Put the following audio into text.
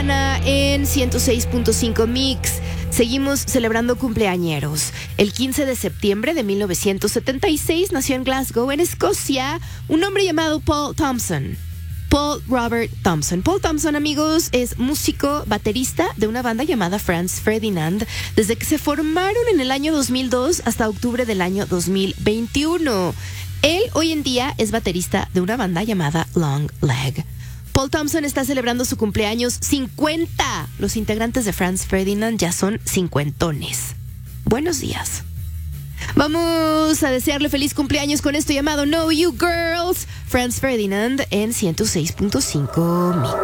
semana en 106.5 Mix. Seguimos celebrando cumpleañeros. El 15 de septiembre de 1976 nació en Glasgow, en Escocia, un hombre llamado Paul Thompson. Paul Robert Thompson. Paul Thompson, amigos, es músico, baterista de una banda llamada Franz Ferdinand, desde que se formaron en el año 2002 hasta octubre del año 2021. Él hoy en día es baterista de una banda llamada Long Leg. Paul Thompson está celebrando su cumpleaños 50. Los integrantes de Franz Ferdinand ya son cincuentones. Buenos días. Vamos a desearle feliz cumpleaños con esto llamado Know You Girls. Franz Ferdinand en 106.5 Mix.